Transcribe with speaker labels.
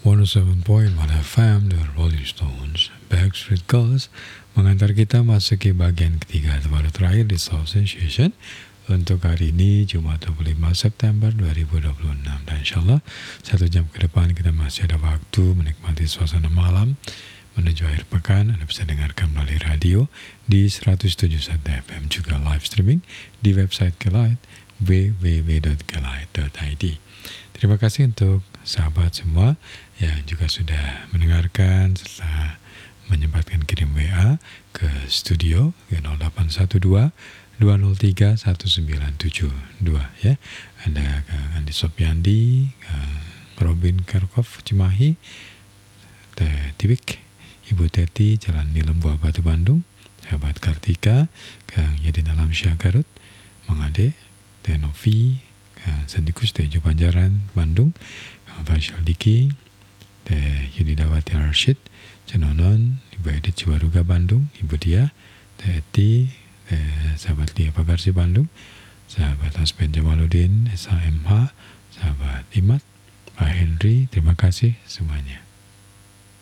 Speaker 1: 107.1 FM The Rolling Stones Backstreet Girls mengantar kita masuk ke bagian ketiga atau baru terakhir di Soul Sensation untuk hari ini Jumat 25 September 2026, dan insyaAllah 1 jam ke depan kita masih ada waktu menikmati suasana malam menuju akhir pekan. Anda bisa dengarkan melalui radio di 107.1 FM, juga live streaming di website Kelight www.kelight.id. Terima kasih untuk sahabat semua yang juga sudah mendengarkan serta menyempatkan kirim WA ke studio ke 0812 203 1972 ya. Ada Andi Sopiandi, Robin Kerkov Cimahi, Tibik, Ibu Teti Jalan Nilem Buah Batu Bandung, sahabat Kartika, Kang Yedin Alam Syah Garut, Mang Ade, Tenovi, Kang Sandikus Tejo Panjaran Bandung, Kang Faisal Diki, Teh Yudidawati Arsyid Cenonon, Ibu Edith Ciwaruga Bandung, Ibu Dia, Teh Eti, sahabat Lia Pagarsi Bandung, sahabat Aspen Jamaludin SAMH, sahabat Imat, Pak Henry, terima kasih semuanya.